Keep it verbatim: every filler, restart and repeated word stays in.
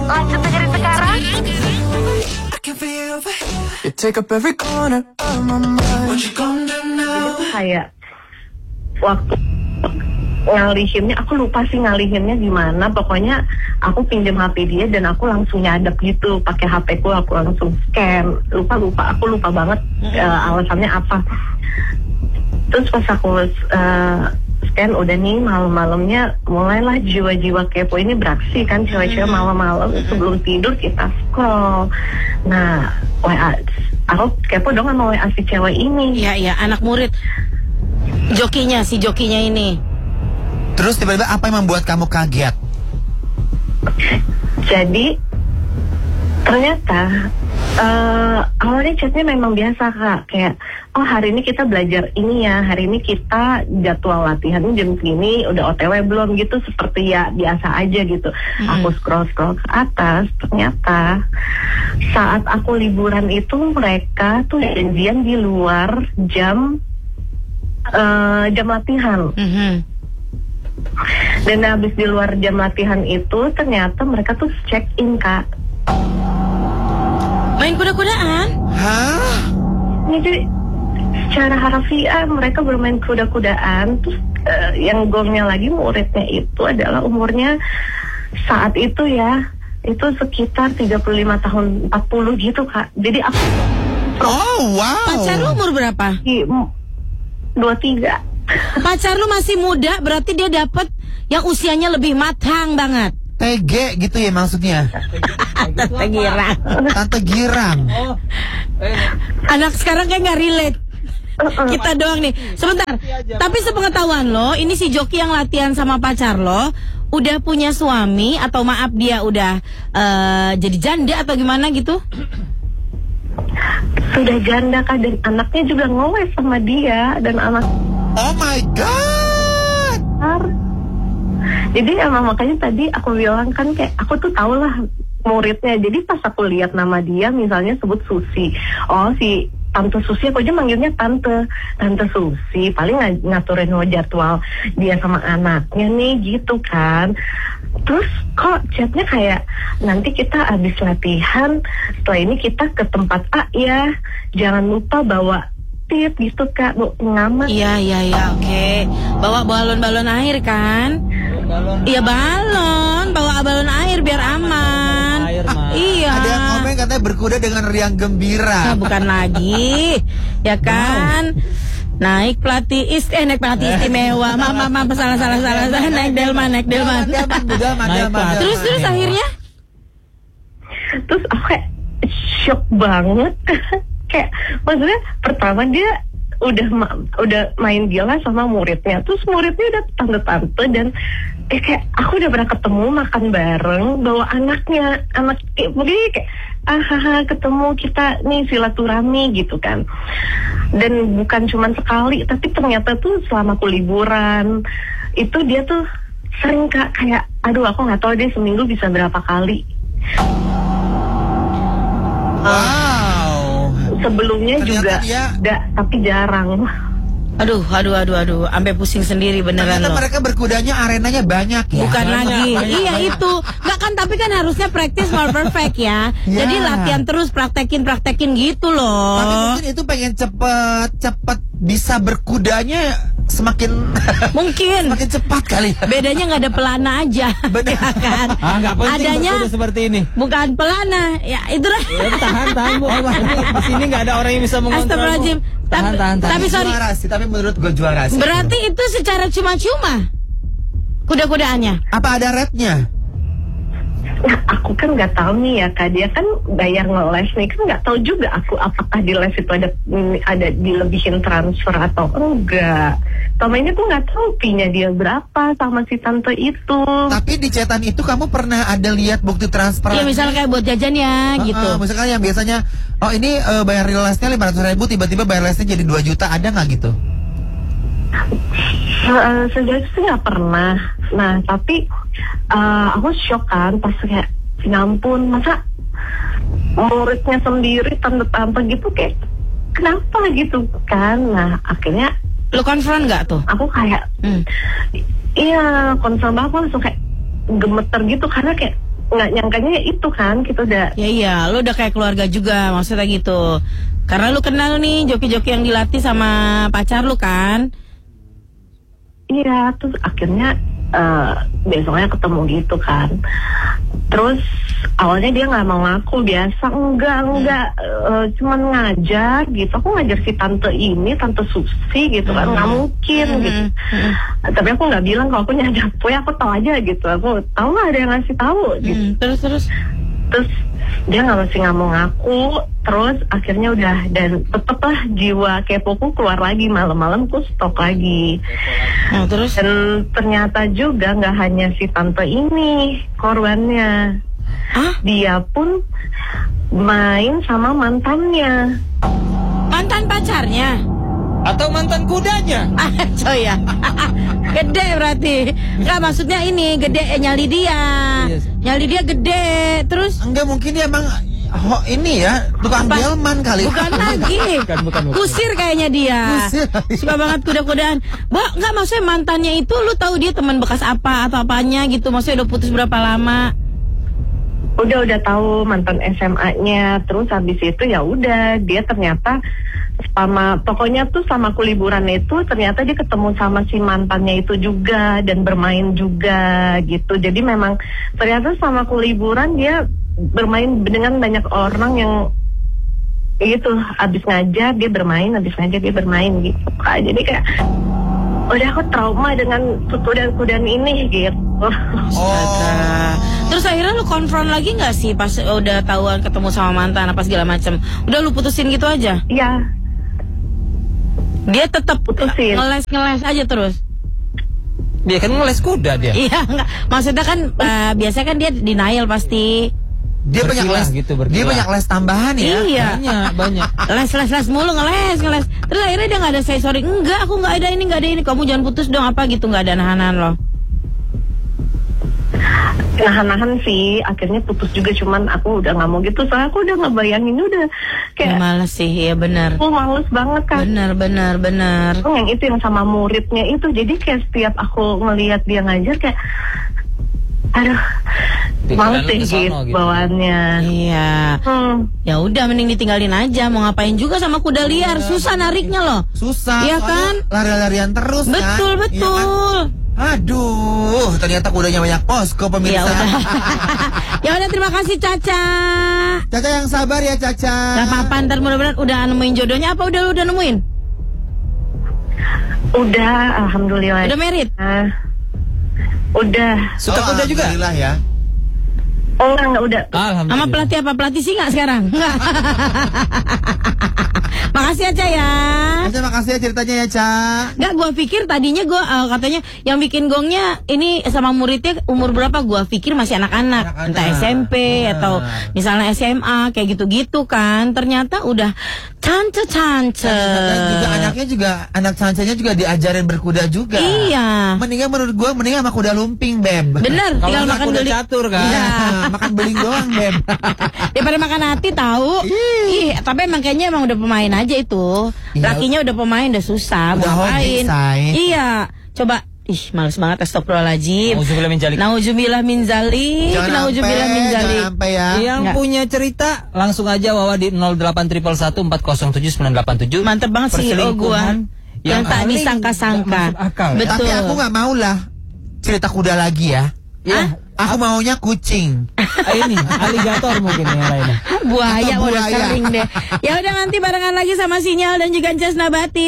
Lanjut dengerin sekarang. You take up every corner of my mind. What you gonna do now? Itu kayak waktu ngalihinnya, aku lupa sih ngalihinnya gimana. Pokoknya aku pinjam H P dia dan aku langsung nyadap gitu pakai H P ku, aku langsung scan. Lupa lupa, aku lupa banget uh, alasannya apa. Terus pas aku uh, scan, udah nih malam-malamnya mulailah jiwa-jiwa kepo ini beraksi kan, cewek-cewek malam-malam sebelum tidur kita scroll. Nah, W A, aku kepo dong sama W A si cewek ini. Iya, iya, anak murid. Jokinya, si jokinya ini. Terus tiba-tiba apa yang membuat kamu kaget? Jadi ternyata uh, awalnya chatnya memang biasa Kak, kayak oh hari ini kita belajar ini ya, hari ini kita jadwal latihannya jam segini, udah O T W belum gitu, seperti ya biasa aja gitu. Hmm. Aku scroll-scroll ke atas, ternyata saat aku liburan itu mereka tuh janjian di luar jam uh, jam latihan. Hmm. Dan habis di luar jam latihan itu ternyata mereka tuh check in Kak. Main kuda-kudaan? Hah? Ini jadi secara harfiah mereka bermain kuda-kudaan. Terus uh, yang gongnya lagi muridnya itu adalah umurnya saat itu ya, itu sekitar tiga puluh lima tahun, empat puluh gitu Kak. Jadi aku Oh wow. Pacar lu umur berapa? dua puluh tiga. Pacar lu masih muda, berarti dia dapat yang usianya lebih matang banget. T G gitu ya maksudnya. Tante girang. Tante girang. Anak sekarang kayak nggak relate. Kita doang nih. Sebentar. Tapi sepengetahuan lo, ini si joki yang latihan sama pacar lo udah punya suami atau maaf dia udah uh, jadi janda atau gimana gitu? Sudah janda Kak, dan anaknya juga ngowes sama dia dan anak. Oh my god. Jadi emang makanya tadi aku bilang kan kayak aku tuh tau lah muridnya. Jadi pas aku lihat nama dia misalnya sebut Susi. Oh si Tante Susi, aku aja manggilnya Tante Tante Susi. Paling ng- ngaturin jadwal dia sama anaknya nih gitu kan. Terus kok chatnya kayak nanti kita habis latihan, setelah ini kita ke tempat A ya. Jangan lupa bawa tip gitu Kak, bu pengaman. Iya iya iya oke. Okay. Bawa balon-balon air kan? Iya balon, bawa balon air biar aman. Air, iya. Ada yang komen katanya berkuda dengan riang gembira. Nah, bukan lagi, ya kan? Wow. Naik pelatih ist, eh naik pelatih istimewa. Mama mama salah salah salah salah naik delman naik delman. Terus terus akhirnya? Terus aku kayak shock banget. Kayak maksudnya pertama dia udah ma- udah main biola sama muridnya, terus muridnya udah tante-tante dan eh kayak aku udah pernah ketemu makan bareng bawa anaknya, anak kayak begini kayak ah ketemu kita nih silaturahmi gitu kan. Dan bukan cuma sekali, tapi ternyata tuh selama aku liburan itu dia tuh sering Kak kayak aduh aku nggak tahu dia seminggu bisa berapa kali. Wow. Sebelumnya ternyata juga dia... da, tapi jarang. Aduh, aduh, aduh, aduh, sampai pusing sendiri beneran. Ternyata loh. mereka berkudanya arenanya banyak ya. Bukan banyak, lagi, banyak, iya banyak. itu. Nggak kan, tapi kan harusnya practice more perfect ya. Ya. Jadi latihan terus, praktekin, praktekin gitu loh. Tapi mungkin itu pengen cepet, cepet bisa berkudanya semakin mungkin semakin cepat kali. Bedanya nggak ada pelana aja, benar ya kan? Ah, nggak penting adanya seperti ini. Bukan pelana, ya itulah. Ya, tahan, tahan bu. Di sini nggak ada orang yang bisa mengontrol. Astagfirullahaladzim. Tahan, tahan, tahan. Tapi sorry. Juara sih, tapi menurut gue juara sih. Berarti itu secara cuma-cuma kuda-kudaannya. Apa ada rate-nya? Nah, aku kan nggak tahu nih ya Kak, dia kan bayar ngeles nih, kan nggak tahu juga aku apakah di les itu ada ada dilebihin transfer atau enggak. Selama ini tuh nggak tahu fee-nya dia berapa sama si tante itu. Tapi di chatan itu kamu pernah ada lihat bukti transfer? Iya misalnya kayak buat jajan ya uh, gitu. Uh, misalkan yang biasanya oh ini uh, bayar lesnya lima ratus ribu, tiba-tiba bayar lesnya jadi dua juta, ada nggak gitu? Uh, sejauh itu nggak pernah. Nah tapi uh, aku shock kan pas kayak ya ampun, masa muridnya sendiri tante-tante gitu kayak kenapa gitu kan. Nah akhirnya lo konfront nggak tuh? Aku kayak hmm. iya konfront banget, aku langsung kayak gemeter gitu karena kayak nggak nyangkanya itu kan kita udah. Ya iya, lu udah kayak keluarga juga maksudnya gitu. Karena lu kenal nih joki-joki yang dilatih sama pacar lu kan? Iya, terus akhirnya uh, besoknya ketemu gitu kan. Terus awalnya dia nggak mau ngaku, biasa enggak enggak uh, cuman ngajar gitu. Aku ngajar si tante ini, tante Susi gitu kan, nggak mungkin gitu. Tapi aku nggak bilang kalau aku nyadar, ya aku tahu aja gitu. Aku tahu nggak ada yang ngasih tahu gitu. Hmm, terus terus Terus dia nggak masih nggak mau ngaku. Terus akhirnya udah, dan tetep lah jiwa kepoku keluar lagi, malam-malam aku stok lagi. oh, terus Dan ternyata juga nggak hanya si tante ini korbannya. ah Dia pun main sama mantannya. mantan pacarnya. Atau mantan kudanya? Ah, coy ya. Gede berarti. Enggak, maksudnya ini gede eh, nyali dia. Yes. Nyali dia gede. Terus Enggak, mungkin dia emang ho, ini ya tukang Apa? delman kali. bukan lagi. Bukan, bukan, bukan. Kusir kayaknya dia. Kusir. Suka banget kuda-kudaan. Mbak, enggak, maksudnya mantannya itu lu tahu dia teman bekas apa atau apanya gitu. Maksudnya udah putus berapa lama? Udah udah tahu mantan S M A-nya. Terus habis itu ya udah, dia ternyata sama, pokoknya tuh sama aku liburan itu ternyata dia ketemu sama si mantannya itu juga dan bermain juga gitu. Jadi memang ternyata sama aku liburan dia bermain dengan banyak orang yang gitu. Abis ngajar dia bermain, abis ngajar dia bermain gitu. Jadi kayak udah aku trauma dengan kudaan-kudaan ini gitu. Astaga. Terus akhirnya lu konfront lagi nggak sih pas udah tahuan ketemu sama mantan apa segala macam? Udah lu putusin gitu aja? Iya. Dia tetap Putusin. ngeles-ngeles aja terus. Dia kan ngeles kuda dia. Iya, enggak. Maksudnya kan uh, biasanya kan dia denial pasti. Dia banyak Berkilah les gitu, Dia berkilah. banyak les tambahan ya. Iya. Banyak, banyak. Les les les mulu ngeles ngeles. Terus akhirnya dia nggak ada say sorry. Enggak, aku nggak ada ini nggak ada ini. Kamu jangan putus dong apa gitu, nggak ada nahanan loh. Nahan-nahan sih, akhirnya putus juga, cuman aku udah nggak mau gitu, soalnya aku udah ngebayangin udah Ya kayak males sih, ya benar. aku males banget kan. Benar benar benar. Oh, yang itu yang sama muridnya itu, jadi kayak setiap aku ngelihat dia ngajar kayak, aduh, Pikiran males lu deh kesono gitu gitu. bawaannya. Iya. Hmm. Ya udah mending ditinggalin aja. Mau ngapain juga sama kuda liar, susah nariknya loh. Susah. Iya soalnya kan? Lari-larian terus kan. Betul Iya betul. kan? Aduh, ternyata kudanya banyak posko Ya pemirsa. udah. Ya udah, terima kasih Caca. Caca yang sabar ya Caca. Gak apa-apa, ntar mudah-mudahan udah nemuin jodohnya. Apa udah lu udah nemuin? Udah, alhamdulillah. Udah married? Ah, udah. Suka kuda juga? Alhamdulillah ya. Oh enggak, enggak udah. Alhamdulillah. Sama pelatih apa? Pelatih singa sekarang? Enggak. Makasih ya Ca ya. Caca makasih ya ceritanya ya Ca. Enggak, gua pikir tadinya gua uh, katanya yang bikin gongnya ini sama muridnya umur berapa, gua pikir masih anak-anak, Anak-anak. entah S M P Nah. atau misalnya S M A kayak gitu-gitu kan. Ternyata udah cance-cance. Dan juga anaknya juga, anak cancanya juga diajarin berkuda juga. Iya. Mendingan menurut gua mendingan sama kuda lumping, Beb. Bener, Kalau tinggal nggak makan kuda beling. catur kan. Iya. Makan beling doang, Beb. Daripada makan hati tahu. Ih, tapi emang kayaknya emang udah pemain aja itu. Iya. Lakinya udah pemain, udah susah. Udah mau hobi, ngapain? Say. Iya. Coba, ih males banget, astagfirullahaladzim. Nauzubillah min dzalik. Nauzubillah min dzalik. Jangan Nauzubillah min sampai, dzalik. jangan sampai ya. Yang Nggak. punya cerita langsung aja Wawa di nol delapan satu satu empat nol tujuh sembilan delapan tujuh. Mantep banget sih oh gua. Yang tak paling disangka-sangka. nggak masuk akal, ya. Betul. Tapi aku nggak mau lah cerita kuda lagi ya. Ya, Aku maunya kucing. ah, ini aligator mungkin yang lainnya. Buaya Atau udah buaya. sering deh. Ya udah, nanti barengan lagi sama Sinyal dan juga Jas Nabati.